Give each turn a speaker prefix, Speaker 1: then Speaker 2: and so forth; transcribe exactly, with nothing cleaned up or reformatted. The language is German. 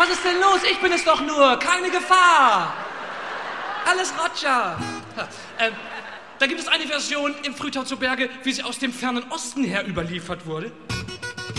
Speaker 1: was ist denn los? Ich bin es doch nur. Keine Gefahr. Alles Roger. Ja, ähm, da gibt es eine Version im Frühtau zu Berge, wie sie aus dem fernen Osten her überliefert wurde.